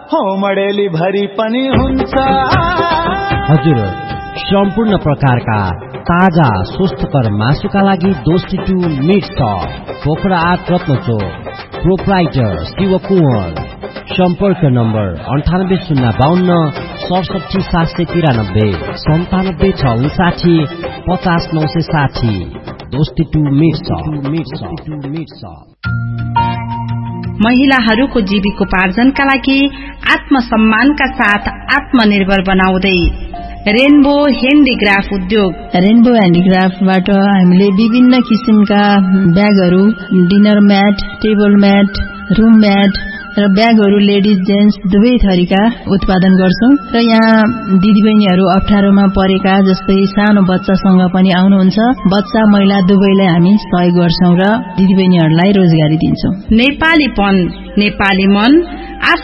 होमडेली भरि पनि हुन्छ। हजुर, सम्पूर्ण प्रकारका ताजा स्वस्थकर मासुका लागि दोस्ती to meet shop, Pokhara 8 रत्नचोक, proprietor Shiv Kunwar. सम्पर्क नम्बर 9805 67 793 97 659 50 960। दोस्ती टु मिट सप। महिलाहरूको जीविकोपार्जनका लागि आत्मसम्मानका साथ आत्मनिर्भर बनाउँदै रेनबो ह्यान्डिक्राफ्ट उद्योग। रेनबो ह्यान्डिक्राफ्टबाट हामीले विभिन्न किसिमका ब्यागहरू, dinner mat, table mat, room mat र ब्यागहरू लेडिज जेन्ट्स दुवै थरीका उत्पादन गर्छौं र यहाँ दिदीबहिनीहरू अप्ठ्यारोमा परेका जस्तै सानो बच्चासँग पनि आउनुहुन्छ। बच्चा महिला दुवैलाई हामी सहयोग गर्छौं र दिदीबहिनीहरूलाई रोजगारी दिन्छौं। नेपालीपन, नेपाली मन,